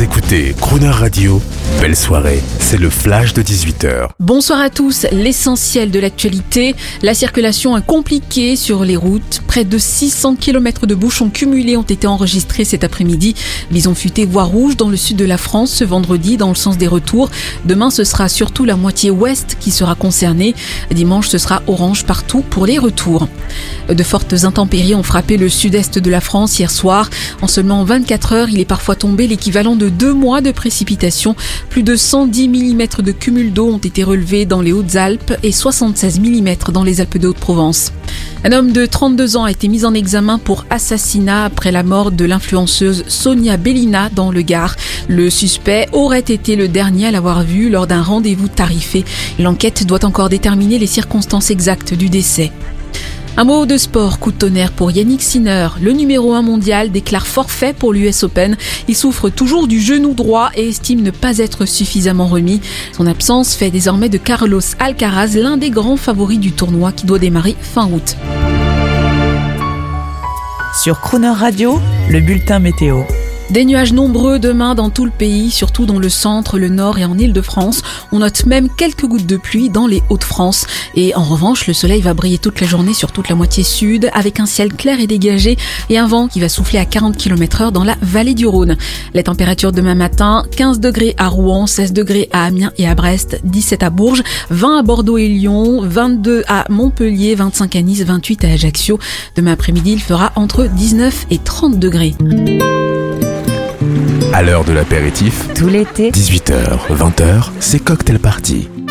Vous écoutez Crooner Radio, belle soirée, c'est le flash de 18h. Bonsoir à tous, l'essentiel de l'actualité. La circulation est compliquée sur les routes. Près de 600 km de bouchons cumulés ont été enregistrés cet après-midi. Bison futé voie rouge dans le sud de la France ce vendredi dans le sens des retours. Demain, ce sera surtout la moitié ouest qui sera concernée. Dimanche, ce sera orange partout pour les retours. De fortes intempéries ont frappé le sud-est de la France hier soir. En seulement 24 heures, il est parfois tombé l'équivalent de 2 mois de précipitations. Plus de 110 mm de cumul d'eau ont été relevés dans les Hautes-Alpes et 76 mm dans les Alpes de Haute-Provence. Un homme de 32 ans a été mis en examen pour assassinat après la mort de l'influenceuse Sonia Bellina dans le Gard. Le suspect aurait été le dernier à l'avoir vue lors d'un rendez-vous tarifé. L'enquête doit encore déterminer les circonstances exactes du décès. Un mot de sport, coup de tonnerre pour Yannick Sinner. Le numéro 1 mondial déclare forfait pour l'US Open. Il souffre toujours du genou droit et estime ne pas être suffisamment remis. Son absence fait désormais de Carlos Alcaraz l'un des grands favoris du tournoi qui doit démarrer fin août. Sur Crooner Radio, le bulletin météo. Des nuages nombreux demain dans tout le pays, surtout dans le centre, le nord et en Île-de-France. On note même quelques gouttes de pluie dans les Hauts-de-France. Et en revanche, le soleil va briller toute la journée sur toute la moitié sud, avec un ciel clair et dégagé et un vent qui va souffler à 40 km/h dans la vallée du Rhône. Les températures demain matin, 15 degrés à Rouen, 16 degrés à Amiens et à Brest, 17 à Bourges, 20 à Bordeaux et Lyon, 22 à Montpellier, 25 à Nice, 28 à Ajaccio. Demain après-midi, il fera entre 19 et 30 degrés. À l'heure de l'apéritif, Tout l'été, 18h, 20h, c'est Cocktail Party.